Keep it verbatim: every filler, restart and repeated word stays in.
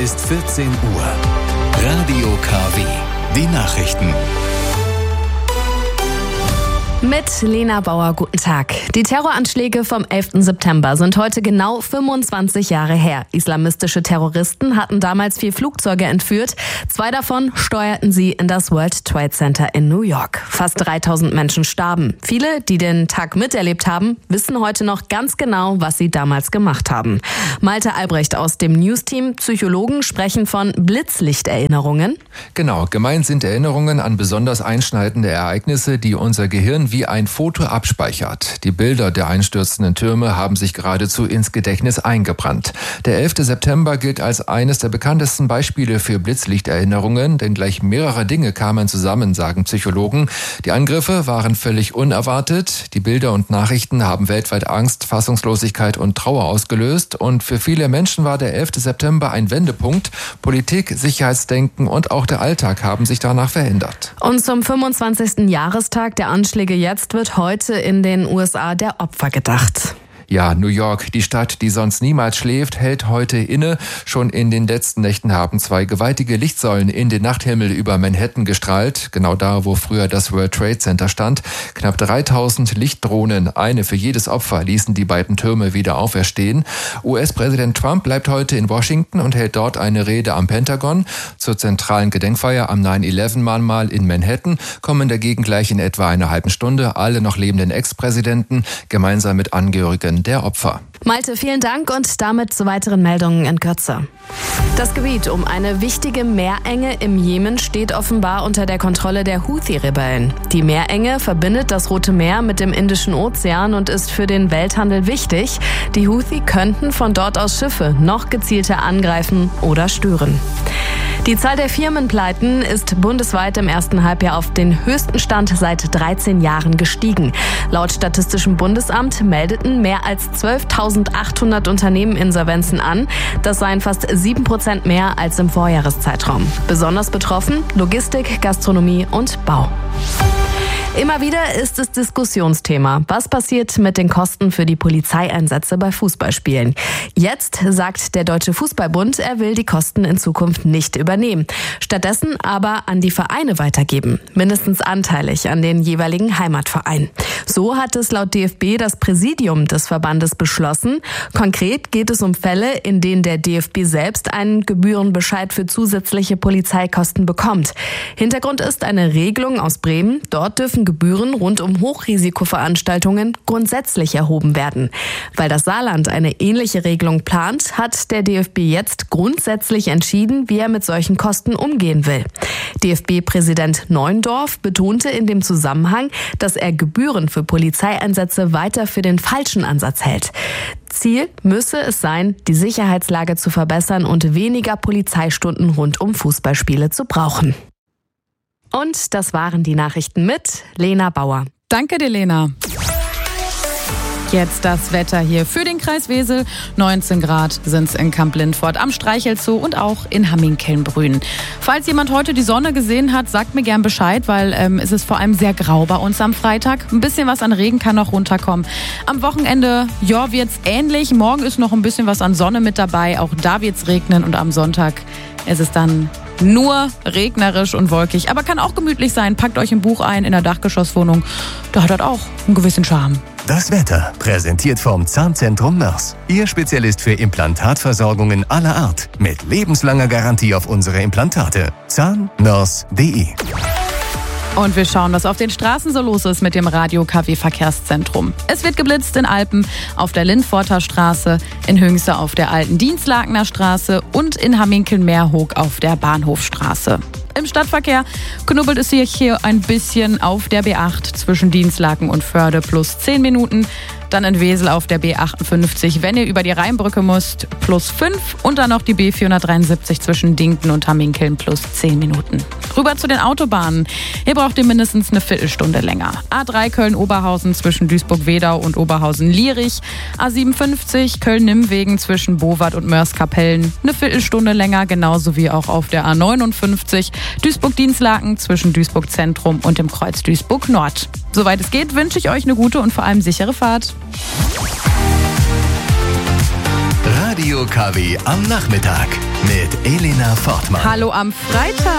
Ist vierzehn Uhr. Radio K W. Die Nachrichten. Mit Lena Bauer, guten Tag. Die Terroranschläge vom elften September sind heute genau fünfundzwanzig Jahre her. Islamistische Terroristen hatten damals vier Flugzeuge entführt. Zwei davon steuerten sie in das World Trade Center in New York. Fast dreitausend Menschen starben. Viele, die den Tag miterlebt haben, wissen heute noch ganz genau, was sie damals gemacht haben. Malte Albrecht aus dem News-Team. Psychologen sprechen von Blitzlichterinnerungen. Genau, gemeint sind Erinnerungen an besonders einschneidende Ereignisse, die unser Gehirn wie ein Foto abspeichert. Die Bilder der einstürzenden Türme haben sich geradezu ins Gedächtnis eingebrannt. Der elfte September gilt als eines der bekanntesten Beispiele für Blitzlichterinnerungen, denn gleich mehrere Dinge kamen zusammen, sagen Psychologen. Die Angriffe waren völlig unerwartet. Die Bilder und Nachrichten haben weltweit Angst, Fassungslosigkeit und Trauer ausgelöst. Und für viele Menschen war der elfte September ein Wendepunkt. Politik, Sicherheitsdenken und auch der Alltag haben sich danach verändert. Und zum fünfundzwanzigsten Jahrestag der Anschläge jetzt wird heute in den U S A der Opfer gedacht. Ja, New York, die Stadt, die sonst niemals schläft, hält heute inne. Schon in den letzten Nächten haben zwei gewaltige Lichtsäulen in den Nachthimmel über Manhattan gestrahlt. Genau da, wo früher das World Trade Center stand. Knapp dreitausend Lichtdrohnen, eine für jedes Opfer, ließen die beiden Türme wieder auferstehen. U S-Präsident Trump bleibt heute in Washington und hält dort eine Rede am Pentagon. Zur zentralen Gedenkfeier am nine eleven Mahnmal in Manhattan kommen dagegen gleich in etwa einer halben Stunde alle noch lebenden Ex-Präsidenten gemeinsam mit Angehörigen der Opfer. Malte, vielen Dank und damit zu weiteren Meldungen in Kürze. Das Gebiet um eine wichtige Meerenge im Jemen steht offenbar unter der Kontrolle der Houthi-Rebellen. Die Meerenge verbindet das Rote Meer mit dem Indischen Ozean und ist für den Welthandel wichtig. Die Houthi könnten von dort aus Schiffe noch gezielter angreifen oder stören. Die Zahl der Firmenpleiten ist bundesweit im ersten Halbjahr auf den höchsten Stand seit dreizehn Jahren gestiegen. Laut Statistischem Bundesamt meldeten mehr als zwölftausendachthundert Unternehmen Insolvenzen an. Das seien fast sieben Prozent mehr als im Vorjahreszeitraum. Besonders betroffen Logistik, Gastronomie und Bau. Immer wieder ist es Diskussionsthema. Was passiert mit den Kosten für die Polizeieinsätze bei Fußballspielen? Jetzt sagt der Deutsche Fußballbund, er will die Kosten in Zukunft nicht übernehmen. Stattdessen aber an die Vereine weitergeben. Mindestens anteilig an den jeweiligen Heimatverein. So hat es laut D F B das Präsidium des Verbandes beschlossen. Konkret geht es um Fälle, in denen der D F B selbst einen Gebührenbescheid für zusätzliche Polizeikosten bekommt. Hintergrund ist eine Regelung aus Bremen. Dort dürfen Gebühren rund um Hochrisikoveranstaltungen grundsätzlich erhoben werden. Weil das Saarland eine ähnliche Regelung plant, hat der D F B jetzt grundsätzlich entschieden, wie er mit solchen Kosten umgehen will. D F B-Präsident Neuendorf betonte in dem Zusammenhang, dass er Gebühren für Polizeieinsätze weiter für den falschen Ansatz hält. Ziel müsse es sein, die Sicherheitslage zu verbessern und weniger Polizeistunden rund um Fußballspiele zu brauchen. Und das waren die Nachrichten mit Lena Bauer. Danke dir, Lena. Jetzt das Wetter hier für den Kreis Wesel. neunzehn Grad sind es in Kamp-Lindfort, am Streichelzoo und auch in Hamming-Kelnbrühen. Falls jemand heute die Sonne gesehen hat, sagt mir gern Bescheid, weil ähm, es ist vor allem sehr grau bei uns am Freitag. Ein bisschen was an Regen kann noch runterkommen. Am Wochenende, ja, wird's ähnlich. Morgen ist noch ein bisschen was an Sonne mit dabei. Auch da wird's regnen und am Sonntag ist es dann nur regnerisch und wolkig. Aber kann auch gemütlich sein. Packt euch ein Buch ein in der Dachgeschosswohnung. Da hat das auch einen gewissen Charme. Das Wetter, präsentiert vom Zahnzentrum Mörs. Ihr Spezialist für Implantatversorgungen aller Art. Mit lebenslanger Garantie auf unsere Implantate. zahnmörs punkt de. Und wir schauen, was auf den Straßen so los ist mit dem Radio K W Verkehrszentrum. Es wird geblitzt in Alpen, auf der Lindforter Straße, in Hünxe auf der alten Dienstlakener Straße und in Hamminkeln-Meerhoek auf der Bahnhofstraße. Im Stadtverkehr knubbelt es sich hier ein bisschen auf der B acht zwischen Dienstlaken und Förde plus zehn Minuten. Dann in Wesel auf der B achtundfünfzig, wenn ihr über die Rheinbrücke müsst, plus fünf. Und dann noch die B vierhundertdreiundsiebzig zwischen Dinkten und Hamminkeln plus zehn Minuten. Rüber zu den Autobahnen. Hier braucht ihr mindestens eine Viertelstunde länger. A drei Köln-Oberhausen zwischen Duisburg-Wedau und Oberhausen-Lierich. A siebenundfünfzig Köln-Nimmwegen zwischen Bowart und Mörs-Kapellen. Eine Viertelstunde länger, genauso wie auch auf der A neunundfünfzig Duisburg-Dienstlaken zwischen Duisburg-Zentrum und dem Kreuz Duisburg-Nord. Soweit es geht, wünsche ich euch eine gute und vor allem sichere Fahrt. Radio K W am Nachmittag mit Elena Fortmann. Hallo am Freitag.